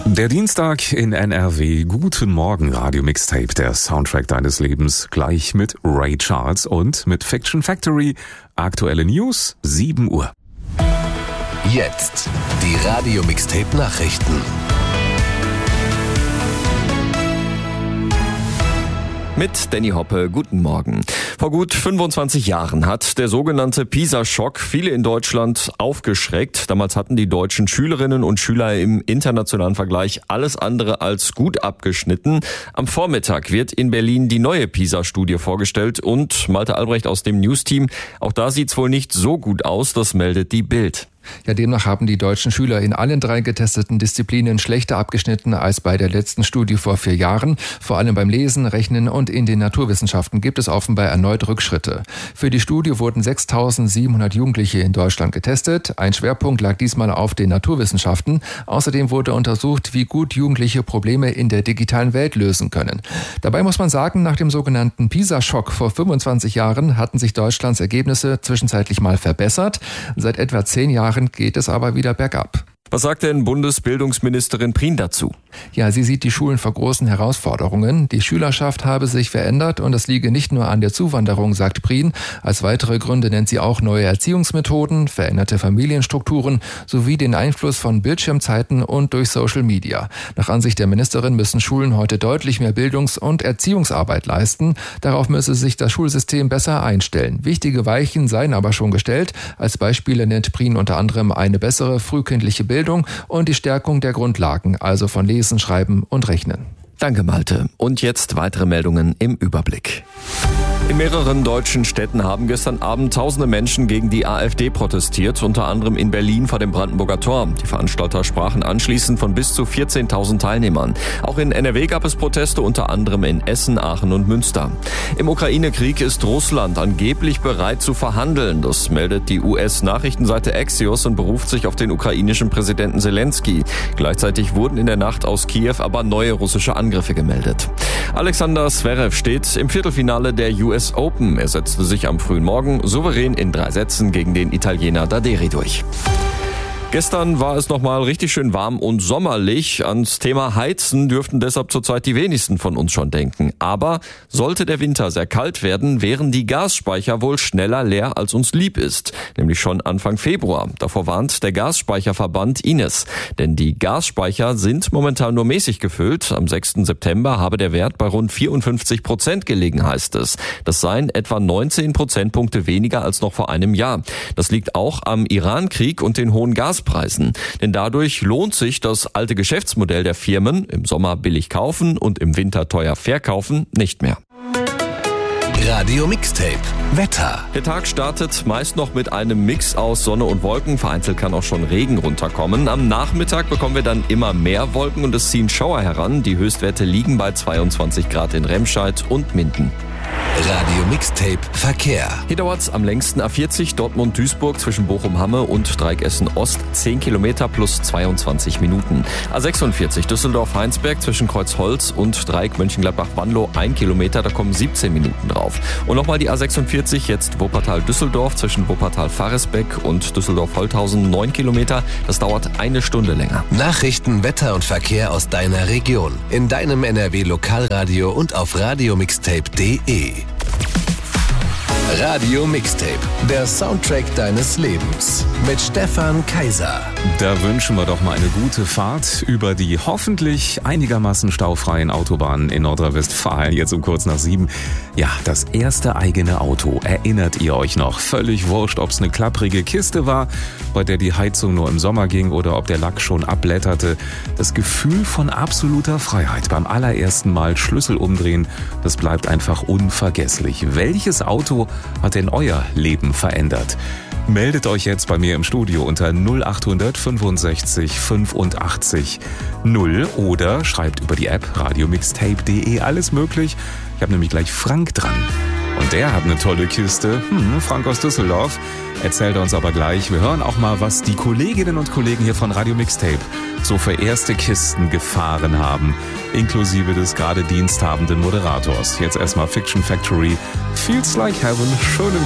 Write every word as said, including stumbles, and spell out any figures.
Der Dienstag in N R W. Guten Morgen, Radio Mixtape, der Soundtrack deines Lebens. Gleich mit Ray Charles und mit Fiction Factory. Aktuelle News, sieben Uhr. Jetzt die Radio Mixtape Nachrichten. Mit Danny Hoppe, guten Morgen. Vor gut fünfundzwanzig Jahren hat der sogenannte PISA-Schock viele in Deutschland aufgeschreckt. Damals hatten die deutschen Schülerinnen und Schüler im internationalen Vergleich alles andere als gut abgeschnitten. Am Vormittag wird in Berlin die neue PISA-Studie vorgestellt und Malte Albrecht aus dem News-Team. Auch da sieht's wohl nicht so gut aus, das meldet die Bild. Ja, demnach haben die deutschen Schüler in allen drei getesteten Disziplinen schlechter abgeschnitten als bei der letzten Studie vor vier Jahren. Vor allem beim Lesen, Rechnen und in den Naturwissenschaften gibt es offenbar erneut Rückschritte. Für die Studie wurden sechstausendsiebenhundert Jugendliche in Deutschland getestet. Ein Schwerpunkt lag diesmal auf den Naturwissenschaften. Außerdem wurde untersucht, wie gut Jugendliche Probleme in der digitalen Welt lösen können. Dabei muss man sagen, nach dem sogenannten PISA-Schock vor fünfundzwanzig Jahren hatten sich Deutschlands Ergebnisse zwischenzeitlich mal verbessert. Seit etwa zehn Jahren geht es aber wieder bergab. Was sagt denn Bundesbildungsministerin Prien dazu? Ja, sie sieht die Schulen vor großen Herausforderungen. Die Schülerschaft habe sich verändert und es liege nicht nur an der Zuwanderung, sagt Prien. Als weitere Gründe nennt sie auch neue Erziehungsmethoden, veränderte Familienstrukturen sowie den Einfluss von Bildschirmzeiten und durch Social Media. Nach Ansicht der Ministerin müssen Schulen heute deutlich mehr Bildungs- und Erziehungsarbeit leisten. Darauf müsse sich das Schulsystem besser einstellen. Wichtige Weichen seien aber schon gestellt. Als Beispiele nennt Prien unter anderem eine bessere frühkindliche Bildung Bildung und die Stärkung der Grundlagen, also von Lesen, Schreiben und Rechnen. Danke, Malte. Und jetzt weitere Meldungen im Überblick. In mehreren deutschen Städten haben gestern Abend tausende Menschen gegen die AfD protestiert, unter anderem in Berlin vor dem Brandenburger Tor. Die Veranstalter sprachen anschließend von bis zu vierzehntausend Teilnehmern. Auch in N R W gab es Proteste, unter anderem in Essen, Aachen und Münster. Im Ukraine-Krieg ist Russland angeblich bereit zu verhandeln. Das meldet die U S-Nachrichtenseite Axios und beruft sich auf den ukrainischen Präsidenten Zelensky. Gleichzeitig wurden in der Nacht aus Kiew aber neue russische Angriffe gemeldet. Alexander Zverev steht im Viertelfinale der U S Open. Er setzte sich am frühen Morgen souverän in drei Sätzen gegen den Italiener Daderi durch. Gestern war es nochmal richtig schön warm und sommerlich. Ans Thema Heizen dürften deshalb zurzeit die wenigsten von uns schon denken. Aber sollte der Winter sehr kalt werden, wären die Gasspeicher wohl schneller leer, als uns lieb ist. Nämlich schon Anfang Februar. Davor warnt der Gasspeicherverband I N E S. Denn die Gasspeicher sind momentan nur mäßig gefüllt. Am sechsten September habe der Wert bei rund vierundfünfzig Prozent gelegen, heißt es. Das seien etwa neunzehn Prozentpunkte weniger als noch vor einem Jahr. Das liegt auch am Iran-Krieg und den hohen Gas Preisen. Denn dadurch lohnt sich das alte Geschäftsmodell der Firmen, im Sommer billig kaufen und im Winter teuer verkaufen, nicht mehr. Radio Mixtape Wetter. Der Tag startet meist noch mit einem Mix aus Sonne und Wolken. Vereinzelt kann auch schon Regen runterkommen. Am Nachmittag bekommen wir dann immer mehr Wolken und es ziehen Schauer heran. Die Höchstwerte liegen bei zweiundzwanzig Grad in Remscheid und Minden. Radio Mixtape Verkehr. Hier dauert's am längsten A vierzig Dortmund-Duisburg zwischen Bochum-Hamme und Dreieck Essen-Ost zehn Kilometer plus zweiundzwanzig Minuten. A sechsundvierzig Düsseldorf-Heinsberg zwischen Kreuzholz und Dreieck Mönchengladbach-Wanlo ein Kilometer, da kommen siebzehn Minuten drauf. Und nochmal die A sechsundvierzig, jetzt Wuppertal-Düsseldorf zwischen Wuppertal-Faresbeck und Düsseldorf-Holthausen neun Kilometer, das dauert eine Stunde länger. Nachrichten, Wetter und Verkehr aus deiner Region. In deinem N R W-Lokalradio und auf radiomixtape punkt de. Radio Mixtape, der Soundtrack deines Lebens mit Stefan Kaiser. Da wünschen wir doch mal eine gute Fahrt über die hoffentlich einigermaßen staufreien Autobahnen in Nordrhein-Westfalen. Jetzt um kurz nach sieben. Ja, das erste eigene Auto. Erinnert ihr euch noch? Völlig wurscht, ob es eine klapprige Kiste war, bei der die Heizung nur im Sommer ging oder ob der Lack schon abblätterte. Das Gefühl von absoluter Freiheit beim allerersten Mal Schlüssel umdrehen, das bleibt einfach unvergesslich. Welches Auto hat denn euer Leben verändert? Meldet euch jetzt bei mir im Studio unter null achthundert fünfundsechzig fünfundachtzig null oder schreibt über die App radiomixtape punkt de, alles möglich. Ich habe nämlich gleich Frank dran. Und der hat eine tolle Kiste. Hm, Frank aus Düsseldorf. Erzählt uns aber gleich. Wir hören auch mal, was die Kolleginnen und Kollegen hier von Radio Mixtape so für erste Kisten gefahren haben. Inklusive des gerade diensthabenden Moderators. Jetzt erstmal Fiction Factory. Feels like Heaven. Schönen